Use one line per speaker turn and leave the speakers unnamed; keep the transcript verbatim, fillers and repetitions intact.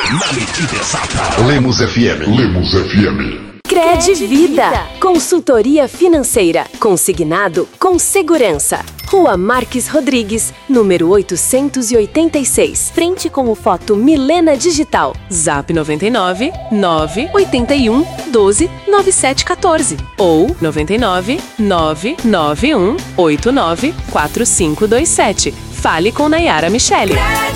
Na medida exata.
Lemos F M. Lemos F M.
Cred Vida. Consultoria financeira. Consignado com segurança. Rua Marques Rodrigues, número oitocentos e oitenta e seis. Frente com o Foto Milena Digital. Zap noventa e nove, nove oito um, doze, nove sete um quatro. Ou noventa e nove, nove nove um, oito nove, quatro cinco dois sete. Fale com Nayara Michele.